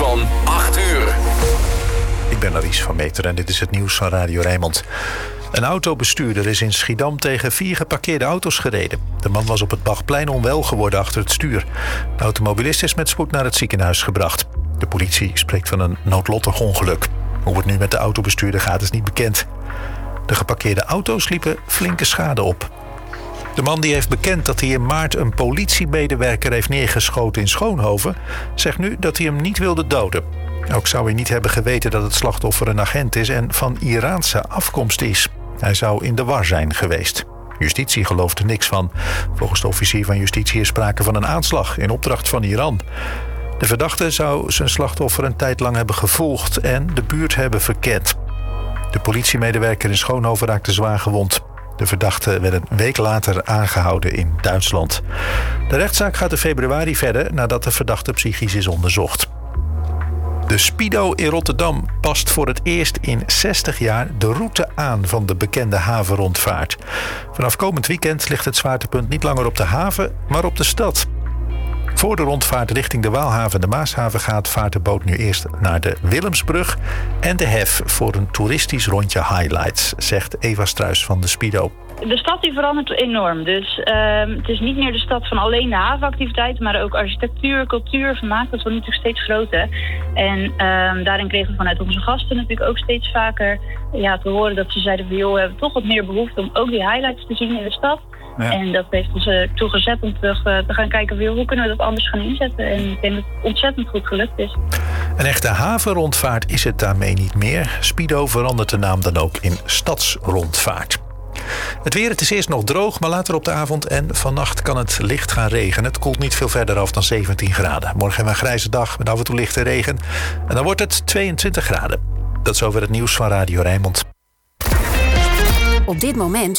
van 8 uur. Ik ben Aries van Meter en dit is het nieuws van Radio Rijnmond. Een autobestuurder is in Schiedam tegen 4 geparkeerde auto's gereden. De man was op het Bachplein onwel geworden achter het stuur. De automobilist is met spoed naar het ziekenhuis gebracht. De politie spreekt van een noodlottig ongeluk. Hoe het nu met de autobestuurder gaat is niet bekend. De geparkeerde auto's liepen flinke schade op. De man die heeft bekend dat hij in maart een politiemedewerker heeft neergeschoten in Schoonhoven, zegt nu dat hij hem niet wilde doden. Ook zou hij niet hebben geweten dat het slachtoffer een agent is en van Iraanse afkomst is. Hij zou in de war zijn geweest. Justitie gelooft er niks van. Volgens de officier van justitie is sprake van een aanslag in opdracht van Iran. De verdachte zou zijn slachtoffer een tijd lang hebben gevolgd en de buurt hebben verkend. De politiemedewerker in Schoonhoven raakte zwaar gewond. De verdachte werd een week later aangehouden in Duitsland. De rechtszaak gaat in februari verder nadat de verdachte psychisch is onderzocht. De Spido in Rotterdam past voor het eerst in 60 jaar de route aan van de bekende havenrondvaart. Vanaf komend weekend ligt het zwaartepunt niet langer op de haven, maar op de stad. Voor de rondvaart richting de Waalhaven en de Maashaven gaat, vaart de boot nu eerst naar de Willemsbrug en de Hef voor een toeristisch rondje highlights, zegt Eva Struijs van de Spido. De stad die verandert enorm. Dus het is niet meer de stad van alleen de havenactiviteiten, maar ook architectuur, cultuur, vermaak. Dat wordt natuurlijk steeds groter. En daarin kregen we vanuit onze gasten natuurlijk ook steeds vaker te horen dat ze zeiden van joh, we hebben toch wat meer behoefte om ook die highlights te zien in de stad. Ja. En dat heeft ons ertoe gezet om terug te gaan kijken hoe kunnen we dat anders gaan inzetten. En ik denk dat het ontzettend goed gelukt is. Een echte havenrondvaart is het daarmee niet meer. Spido verandert de naam dan ook in stadsrondvaart. Het weer, het is eerst nog droog, maar later op de avond en vannacht kan het licht gaan regenen. Het koelt niet veel verder af dan 17 graden. Morgen hebben we een grijze dag met af en toe lichte regen. En dan wordt het 22 graden. Dat is over het nieuws van Radio Rijnmond. Op dit moment